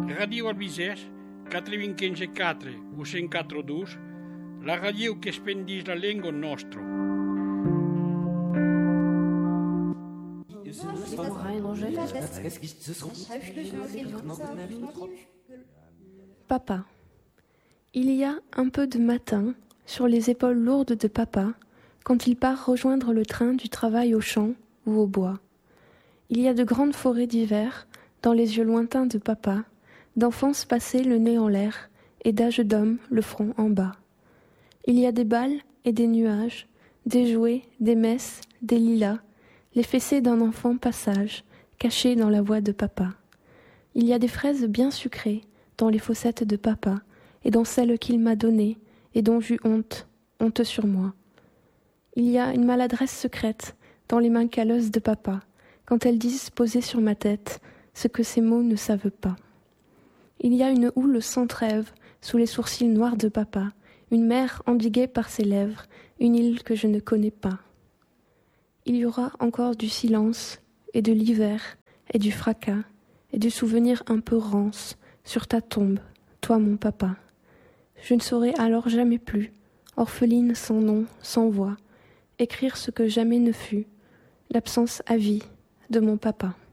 Radio Albizès, 4 o 104.2, la ràdio que expandís la llengua nostra. Papa. Il y a un peu de matin sur les épaules lourdes de papa quand il part rejoindre le train du travail au champ ou au bois. Il y a de grandes forêts d'hiver dans les yeux lointains de papa, d'enfance passée le nez en l'air et d'âge d'homme le front en bas. Il y a des balles et des nuages, des jouets, des messes, des lilas, les fessées d'un enfant passage, caché dans la voix de papa. Il y a des fraises bien sucrées dans les fossettes de papa et dans celles qu'il m'a données et dont j'eus honte, honte sur moi. Il y a une maladresse secrète dans les mains calleuses de papa, quand elles disent poser sur ma tête ce que ces mots ne savent pas. Il y a une houle sans trêve sous les sourcils noirs de papa, une mer endiguée par ses lèvres, une île que je ne connais pas. Il y aura encore du silence et de l'hiver et du fracas et du souvenir un peu rance sur ta tombe, toi mon papa. Je ne saurai alors jamais plus, orpheline sans nom, sans voix, écrire ce que jamais ne fut, l'absence à vie de mon papa.